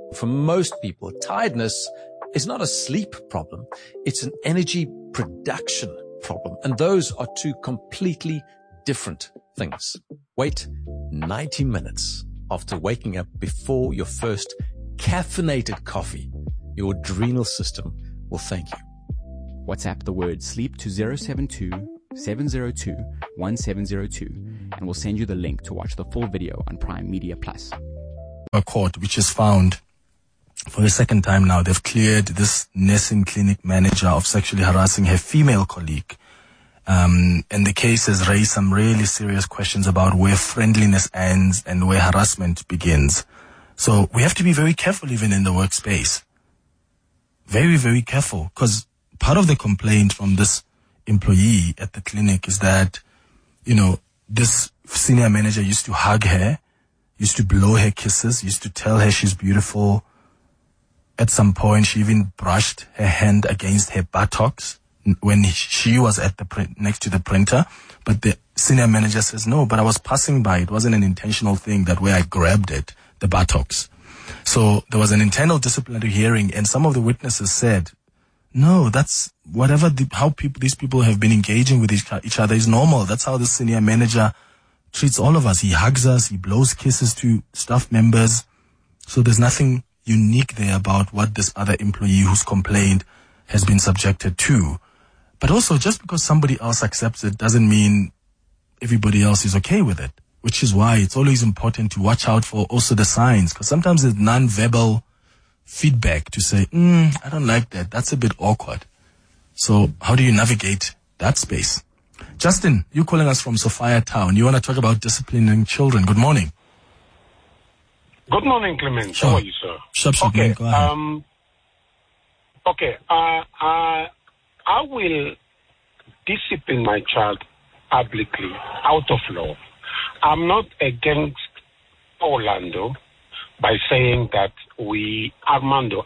For most people, tiredness is not a sleep problem. It's an energy production problem. And those are two completely different things. Wait 90 minutes after waking up before your first caffeinated coffee. Your adrenal system will thank you. WhatsApp the word sleep to 072-702-1702 and we'll send you the link to watch the full video on Prime Media Plus. A court which is found for the second time now. They've cleared this nursing clinic manager of sexually harassing her female colleague. And the case has raised some really serious questions about where friendliness ends and where harassment begins. So we have to be very careful even in the workspace. Very, very careful, because part of the complaint from this employee at the clinic is that, this senior manager used to hug her, used to blow her kisses, used to tell her she's beautiful. At some point, she even brushed her hand against her buttocks when she was at the next to the printer. But the senior manager says, no, but I was passing by. It wasn't an intentional thing that way I grabbed it, the buttocks. So there was an internal disciplinary hearing, and some of the witnesses said, no, that's how these people have been engaging with each other is normal. That's how the senior manager treats all of us. He hugs us, he blows kisses to staff members. So there's nothing unique there about what this other employee who's complained has been subjected to. But also, just because somebody else accepts it doesn't mean everybody else is okay with it, which is why it's always important to watch out for also the signs, because sometimes there's non-verbal feedback to say, I don't like that. That's a bit awkward. So how do you navigate that space? Justin, you're calling us from Sophia Town. You want to talk about disciplining children. Good morning. Good morning, Clement. Sure. How are you, sir? Okay. Go ahead. I will discipline my child publicly out of law. I'm not against Orlando by saying that Armando,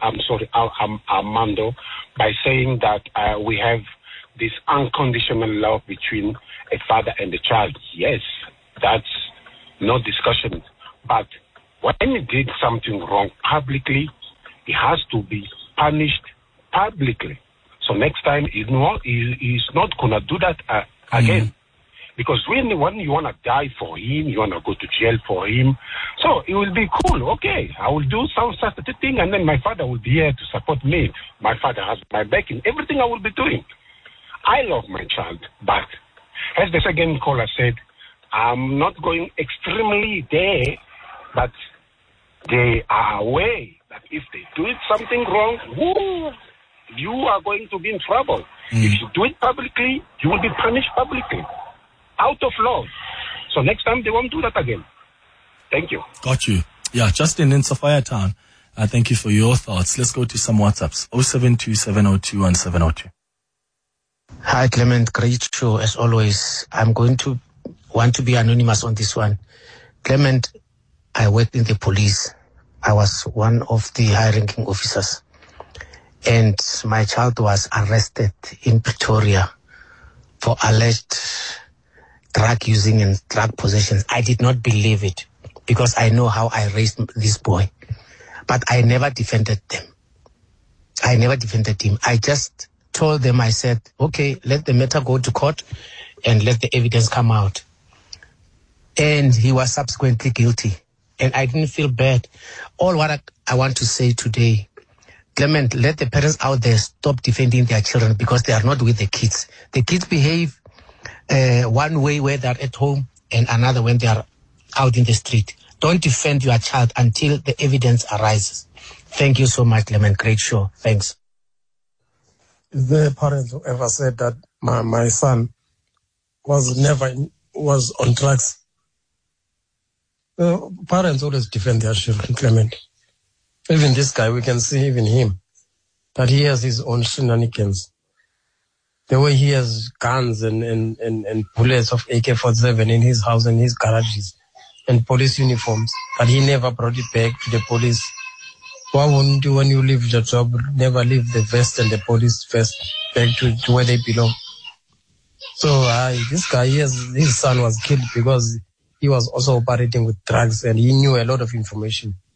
by saying that we have this unconditional love between a father and a child. Yes, that's no discussion. But when he did something wrong publicly, he has to be punished publicly. So next time he's not going to do that again. Because when you want to die for him, you want to go to jail for him, so it will be cool. Okay, I will do some such a thing, and then my father will be here to support me. My father has my back in everything I will be doing. I love my child, but as the second caller said, I'm not going extremely there, but they are aware that if they do something wrong, you are going to be in trouble. If you do it publicly, you will be punished publicly. Out of law. So next time they won't do that again. Thank you. Got you. Yeah, Justin in Sophia Town. Thank you for your thoughts. Let's go to some WhatsApps. 072-702-1702. Hi, Clement. Great show as always. I'm going to want to be anonymous on this one. Clement, I worked in the police. I was one of the high-ranking officers. And my child was arrested in Pretoria for alleged drug using and drug possessions. I did not believe it because I know how I raised this boy. But I never defended them. I never defended him. I just told them, I said, okay, let the matter go to court and let the evidence come out. And he was subsequently guilty. And I didn't feel bad. All what I want to say today, Clement, let the parents out there stop defending their children because they are not with the kids. The kids behave one way where they're at home and another when they are out in the street. Don't defend your child until the evidence arises. Thank you so much, Clement. Great show. Thanks. Is there a parent who ever said that my son was on drugs? Parents always defend their children, Clement. Even this guy, we can see even him, that he has his own shenanigans. The way he has guns and bullets of AK-47 in his house and his garages and police uniforms, but he never brought it back to the police. Why wouldn't you, when you leave your job, never leave the vest and the police vest back to where they belong? So this guy, his son was killed because he was also operating with drugs and he knew a lot of information.